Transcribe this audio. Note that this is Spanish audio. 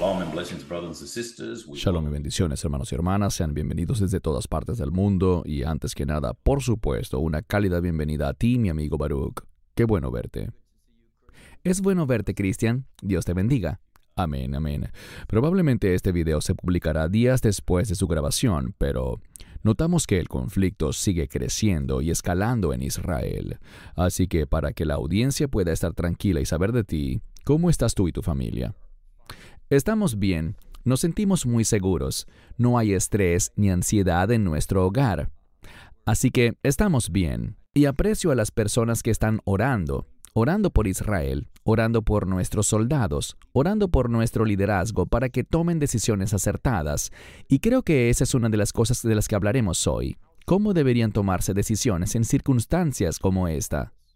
Shalom y bendiciones, hermanos y hermanas. Sean bienvenidos desde todas partes del mundo. Y antes que nada, por supuesto, una cálida bienvenida a ti, mi amigo Baruch. Qué bueno verte. Es bueno verte, Cristian. Dios te bendiga. Amén, amén. Probablemente este video se publicará días después de su grabación, pero notamos que el conflicto sigue creciendo y escalando en Israel. Así que para que la audiencia pueda estar tranquila y saber de ti, ¿cómo estás tú y tu familia? Estamos bien, nos sentimos muy seguros, no hay estrés ni ansiedad en nuestro hogar. Así que estamos bien, y aprecio a las personas que están orando por Israel, orando por nuestros soldados, orando por nuestro liderazgo para que tomen decisiones acertadas. Y creo que esa es una de las cosas de las que hablaremos hoy. ¿Cómo deberían tomarse decisiones en circunstancias como esta?